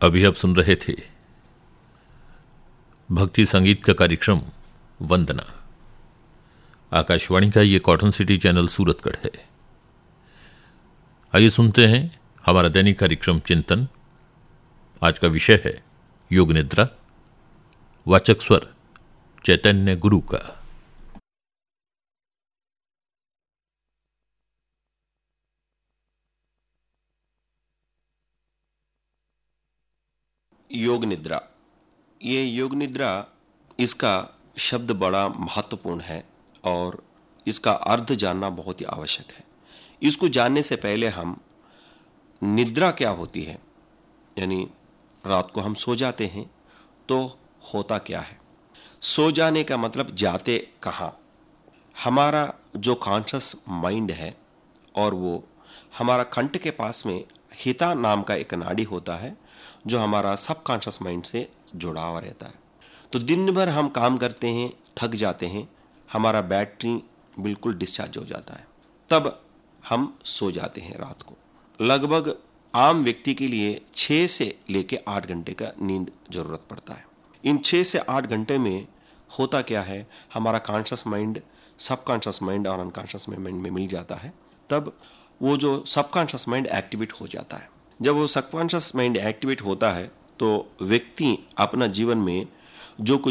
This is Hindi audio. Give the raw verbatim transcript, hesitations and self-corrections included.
अभी आप सुन रहे थे भक्ति संगीत का कार्यक्रम वंदना। आकाशवाणी का ये कॉटन सिटी चैनल सूरतगढ़ है। आइए सुनते हैं हमारा दैनिक कार्यक्रम चिंतन। आज का विषय है योग निद्रा। वाचक स्वर चैतन्य गुरु का। योग निद्रा, ये योग निद्रा, इसका शब्द बड़ा महत्वपूर्ण है और इसका अर्थ जानना बहुत ही आवश्यक है। इसको जानने से पहले हम निद्रा क्या होती है, यानी रात को हम सो जाते हैं तो होता क्या है। सो जाने का मतलब जाते कहाँ। हमारा जो कॉन्शस माइंड है और वो हमारा कंठ के पास में हिता नाम का एक नाड़ी होता है जो हमारा सब कॉन्शस माइंड से जुड़ा हुआ रहता है। तो दिन भर हम काम करते हैं, थक जाते हैं, हमारा बैटरी बिल्कुल डिस्चार्ज हो जाता है, तब हम सो जाते हैं रात को। लगभग आम व्यक्ति के लिए छः से लेके आठ घंटे का नींद जरूरत पड़ता है। इन छः से आठ घंटे में होता क्या है, हमारा कॉन्शस माइंड सब कॉन्शस माइंड और अनकॉन्शस माइंड में मिल जाता है। तब वो जो सब कॉन्शस माइंड एक्टिवेट हो जाता है। जब वो सबकॉन्शियस माइंड एक्टिवेट होता है तो व्यक्ति अपना जीवन में जो कुछ